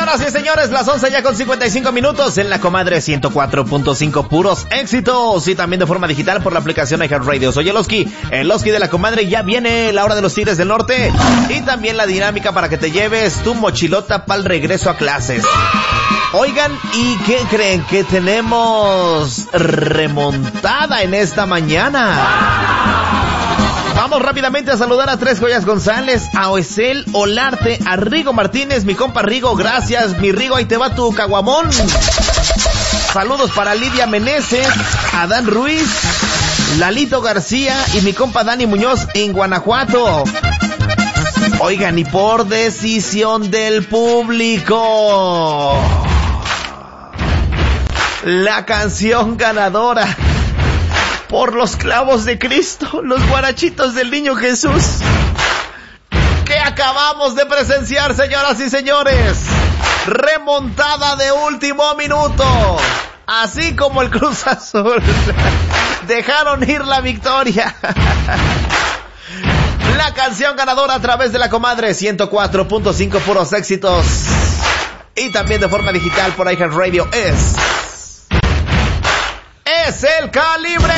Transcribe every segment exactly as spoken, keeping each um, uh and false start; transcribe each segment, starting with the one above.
Señoras y señores, las once ya con cincuenta y cinco minutos en La Comadre ciento cuatro punto cinco, puros éxitos. Y también de forma digital por la aplicación iHeartRadio. Soy el Oski, el Oski de La Comadre. Ya viene la hora de los Tigres del Norte. Y también la dinámica para que te lleves tu mochilota para el regreso a clases. Oigan, ¿y qué creen? Que tenemos remontada en esta mañana. Vamos rápidamente a saludar a Tres Joyas González, a Oesel Olarte, a Rigo Martínez, mi compa Rigo, gracias, mi Rigo, ahí te va tu caguamón. Saludos para Lidia Meneses, Adán Ruiz, Lalito García y mi compa Dani Muñoz en Guanajuato. Oigan, y por decisión del público, la canción ganadora por los clavos de Cristo, los guarachitos del niño Jesús, que acabamos de presenciar, señoras y señores. Remontada de último minuto, así como el Cruz Azul. Dejaron ir la victoria. La canción ganadora a través de La Comadre ciento cuatro punto cinco, puros éxitos. Y también de forma digital por iHeartRadio es... Es el Calibre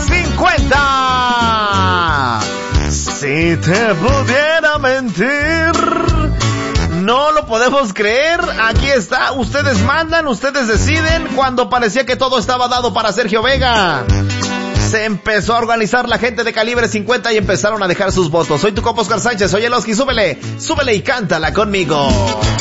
cincuenta. Si te pudiera mentir, no lo podemos creer. Aquí está, ustedes mandan, ustedes deciden. Cuando parecía que todo estaba dado para Sergio Vega, se empezó a organizar la gente de Calibre cincuenta y empezaron a dejar sus votos. Soy tu compa Oscar Sánchez, soy el Oski, súbele, súbele y cántala conmigo.